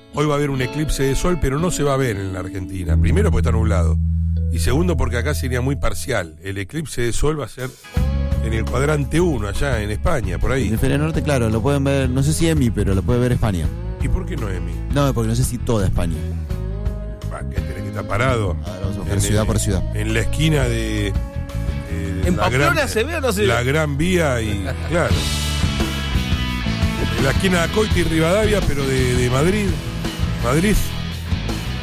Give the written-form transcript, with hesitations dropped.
hoy va a haber un eclipse de sol, pero no se va a ver en la Argentina. Primero porque está nublado. Y segundo porque acá sería muy parcial. El eclipse de sol va a ser en el cuadrante 1, allá en España, por ahí. En el hemisferio norte, claro, lo pueden ver, no sé si EMI, pero lo puede ver España. ¿Y por qué no, Emi? No, porque no sé si toda España. Que tenés que estar parado. A ver, vamos a buscar ciudad por ciudad. En la esquina de ¿En la Pamplona se ve o no se ve? La Gran Vía y, claro. En la esquina de Acoite y Rivadavia, pero de Madrid. Madrid.